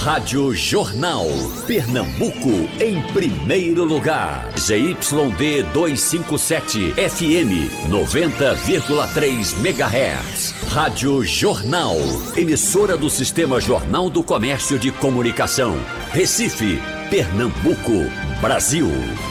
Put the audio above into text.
Rádio Jornal. Pernambuco em primeiro lugar. ZYD 257 FM 90,3 MHz. Rádio Jornal. Emissora do Sistema Jornal do Comércio de Comunicação. Recife, Pernambuco, Brasil.